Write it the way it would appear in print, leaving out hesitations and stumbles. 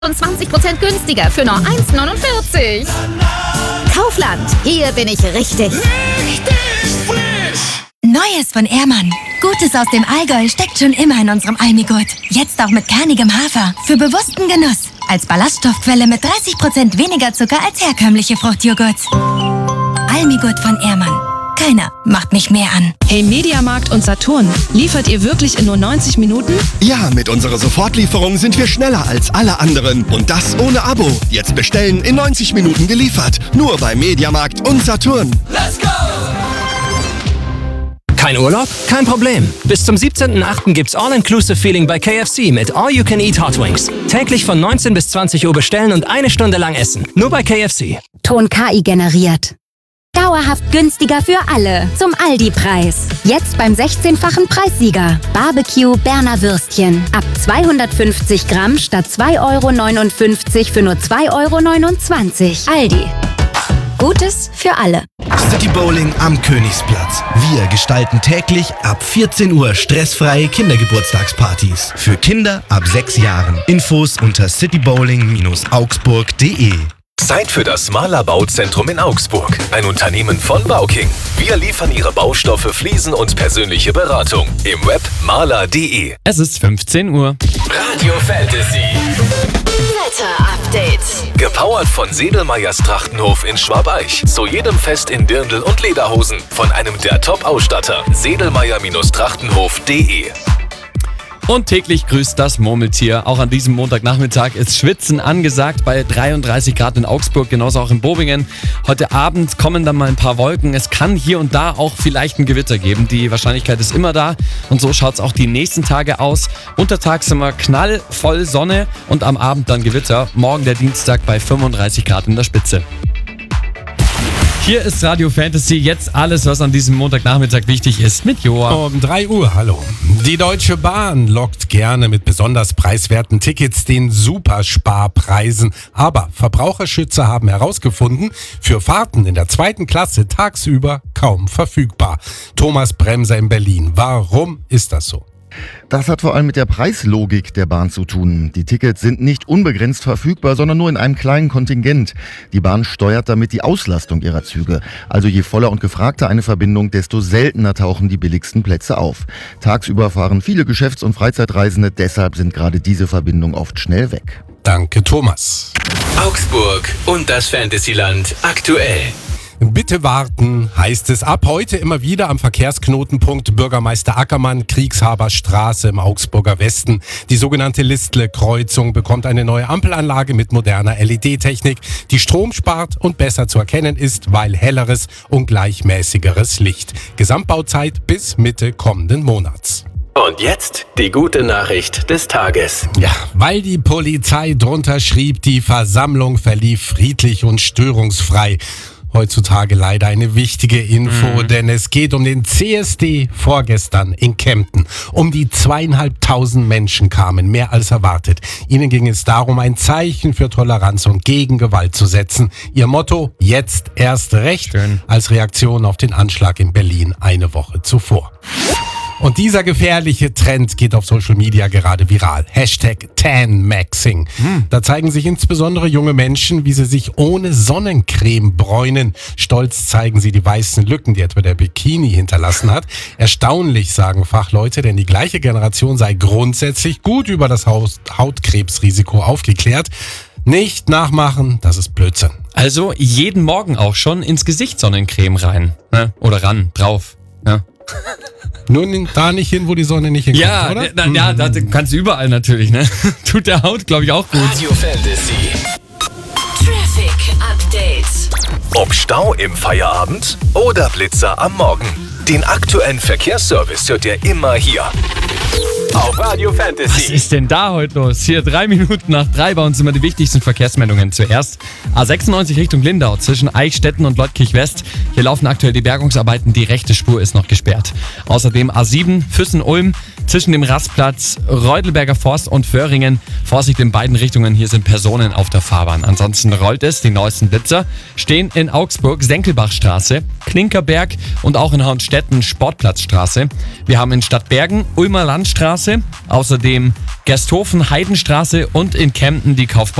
und 20% günstiger für nur 1,49. Kaufland, hier bin ich richtig. Neues von Ehrmann. Gutes aus dem Allgäu steckt schon immer in unserem Almigurt. Jetzt auch mit kernigem Hafer. Für bewussten Genuss. Als Ballaststoffquelle mit 30% weniger Zucker als herkömmliche Fruchtjoghurts. Almigurt von Ehrmann. Keiner macht mich mehr an. Hey Mediamarkt und Saturn, liefert ihr wirklich in nur 90 Minuten? Ja, mit unserer Sofortlieferung sind wir schneller als alle anderen. Und das ohne Abo. Jetzt bestellen, in 90 Minuten geliefert. Nur bei Mediamarkt und Saturn. Let's go! Kein Urlaub? Kein Problem. Bis zum 17.08. gibt's All-Inclusive-Feeling bei KFC mit All-You-Can-Eat Hot Wings. Täglich von 19 bis 20 Uhr bestellen und 1 Stunde lang essen. Nur bei KFC. Ton KI generiert. Dauerhaft günstiger für alle. Zum Aldi-Preis. Jetzt beim 16-fachen Preissieger. Barbecue Berner Würstchen. Ab 250 Gramm statt 2,59 € für nur 2,29 €. Aldi. Gutes für alle. City Bowling am Königsplatz. Wir gestalten täglich ab 14 Uhr stressfreie Kindergeburtstagspartys. Für Kinder ab 6 Jahren. Infos unter citybowling-augsburg.de. Zeit für das Mahler Bauzentrum in Augsburg. Ein Unternehmen von Bauking. Wir liefern Ihre Baustoffe, Fliesen und persönliche Beratung. Im Web mahler.de. Es ist 15 Uhr. Radio Fantasy. Wetter-Update. Gepowert von Sedelmeyers Trachtenhof in Schwabeich. Zu jedem Fest in Dirndl und Lederhosen. Von einem der Top-Ausstatter. Sedelmeyer-Trachtenhof.de. Und täglich grüßt das Murmeltier. Auch an diesem Montagnachmittag ist Schwitzen angesagt bei 33 Grad in Augsburg, genauso auch in Bobingen. Heute Abend kommen dann mal ein paar Wolken. Es kann hier und da auch vielleicht ein Gewitter geben. Die Wahrscheinlichkeit ist immer da. Und so schaut es auch die nächsten Tage aus. Untertags sind wir knallvoll Sonne und am Abend dann Gewitter. Morgen der Dienstag bei 35 Grad in der Spitze. Hier ist Radio Fantasy, jetzt alles, was an diesem Montagnachmittag wichtig ist, mit Joa. Um 3 Uhr, hallo. Die Deutsche Bahn lockt gerne mit besonders preiswerten Tickets den Supersparpreisen. Aber Verbraucherschützer haben herausgefunden, für Fahrten in der 2. Klasse tagsüber kaum verfügbar. Thomas Bremser in Berlin. Warum ist das so? Das hat vor allem mit der Preislogik der Bahn zu tun. Die Tickets sind nicht unbegrenzt verfügbar, sondern nur in einem kleinen Kontingent. Die Bahn steuert damit die Auslastung ihrer Züge. Also je voller und gefragter eine Verbindung, desto seltener tauchen die billigsten Plätze auf. Tagsüber fahren viele Geschäfts- und Freizeitreisende, deshalb sind gerade diese Verbindungen oft schnell weg. Danke, Thomas. Augsburg und das Fantasyland aktuell. Bitte warten, heißt es ab heute immer wieder am Verkehrsknotenpunkt Bürgermeister Ackermann, Kriegshaberstraße im Augsburger Westen. Die sogenannte Listle-Kreuzung bekommt eine neue Ampelanlage mit moderner LED-Technik, die Strom spart und besser zu erkennen ist, weil helleres und gleichmäßigeres Licht. Gesamtbauzeit bis Mitte kommenden Monats. Und jetzt die gute Nachricht des Tages. Ja, weil die Polizei drunter schrieb, die Versammlung verlief friedlich und störungsfrei. Heutzutage leider eine wichtige Info, denn es geht um den CSD vorgestern in Kempten. Um die 2.500 Menschen kamen, mehr als erwartet. Ihnen ging es darum, ein Zeichen für Toleranz und gegen Gewalt zu setzen. Ihr Motto, jetzt erst recht, als Reaktion auf den Anschlag in Berlin eine Woche zuvor. Und dieser gefährliche Trend geht auf Social Media gerade viral. #TanMaxing. Da zeigen sich insbesondere junge Menschen, wie sie sich ohne Sonnencreme bräunen. Stolz zeigen sie die weißen Lücken, die etwa der Bikini hinterlassen hat. Erstaunlich, sagen Fachleute, denn die gleiche Generation sei grundsätzlich gut über das Hautkrebsrisiko aufgeklärt. Nicht nachmachen, das ist Blödsinn. Also jeden Morgen auch schon ins Gesicht Sonnencreme rein. Ne? Oder ran, drauf. Ja. Nur da nicht hin, wo die Sonne nicht hinkommt, oder? Ja, da kannst du überall natürlich, ne? Tut der Haut, glaube ich, auch gut. Radio Fantasy. Traffic Update. Ob Stau im Feierabend oder Blitzer am Morgen. Den aktuellen Verkehrsservice hört ihr immer hier. Auf Radio Fantasy. Was ist denn da heute los? Hier 3 Minuten nach 3 bei uns immer die wichtigsten Verkehrsmeldungen. Zuerst A96 Richtung Lindau zwischen Eichstätten und Leutkirch West. Hier laufen aktuell die Bergungsarbeiten, die rechte Spur ist noch gesperrt. Außerdem A7 Füssen-Ulm zwischen dem Rastplatz Reutelberger Forst und Föhringen. Vorsicht in beiden Richtungen, hier sind Personen auf der Fahrbahn. Ansonsten rollt es, die neuesten Blitzer stehen in Augsburg Senkelbachstraße, Klinkerberg und auch in Hornstetten Sportplatzstraße. Wir haben in Stadtbergen Ulmer Landstraße, außerdem Gersthofen Heidenstraße und in Kempten die